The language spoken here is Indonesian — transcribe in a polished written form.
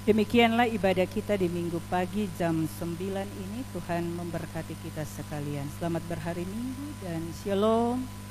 Demikianlah ibadah kita di minggu pagi jam 9 ini. Tuhan memberkati kita sekalian. Selamat berhari Minggu dan shalom.